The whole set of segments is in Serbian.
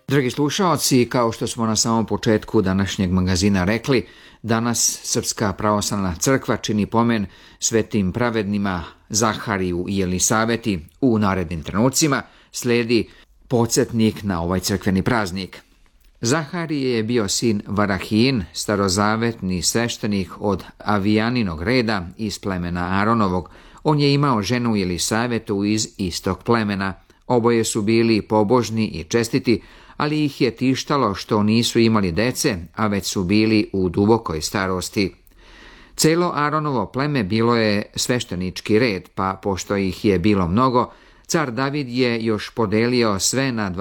Dragi slušaoci, kao što smo na samom početku današnjeg magazina rekli, danas Srpska pravoslavna crkva čini pomen svetim pravednima Zahariju i Jelisaveti. U narednim trenucima slijedi podsjetnik na ovaj crkveni praznik. Zaharije je bio sin Varahijin, starozavetni sveštenik od Avijaninog reda iz plemena Aronovog. On je imao ženu Jelisavetu iz istog plemena. Oboje su bili pobožni i čestiti, ali ih je tištalo što nisu imali dece, a već su bili u dubokoj starosti. Celo Aronovo pleme bilo je sveštenički red, pa pošto ih je bilo mnogo, car David je još podelio sve na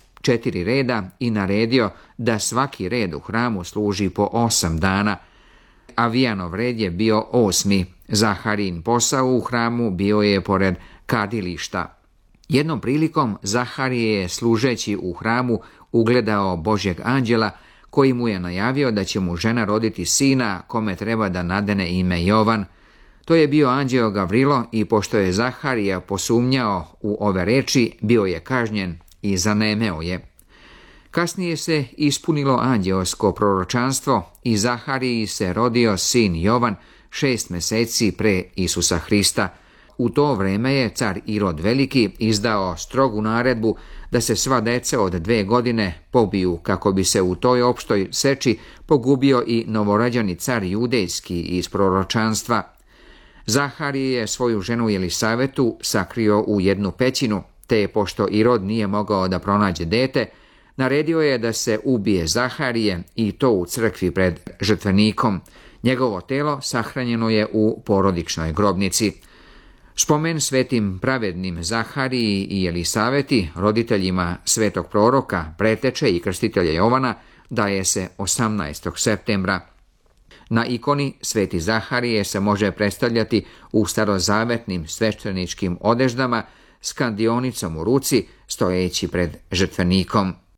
24 reda i naredio da svaki red u hramu služi po 8 dana. Avijanov red je bio 8. Zaharijin posao u hramu bio je pored kadilišta. Jednom prilikom Zaharije je služeći u hramu ugledao Božjeg anđela koji mu je najavio da će mu žena roditi sina kome treba da nadene ime Jovan. To je bio anđeo Gavrilo i pošto je Zaharija posumnjao u ove reči, bio je kažnjen i zanemeo je. Kasnije se ispunilo anđeosko proročanstvo i Zahariji se rodio sin Jovan 6 meseci pre Isusa Hrista. U to vreme je car Irod Veliki izdao strogu naredbu da se sva deca od 2 godine pobiju kako bi se u toj opštoj seči pogubio i novorađani car judejski iz proročanstva. Zaharije je svoju ženu Jelisavetu sakrio u jednu pećinu, te pošto Irod nije mogao da pronađe dete, naredio je da se ubije Zaharije i to u crkvi pred žrtvenikom. Njegovo telo sahranjeno je u porodičnoj grobnici. Spomen svetim pravednim Zahariji i Jelisaveti, roditeljima svetog proroka, preteče i krstitelja Jovana, daje se 18. septembra. Na ikoni sveti Zaharije se može predstavljati u starozavetnim svešteničkim odeždama s kandionicom u ruci, stojeći pred žrtvenikom.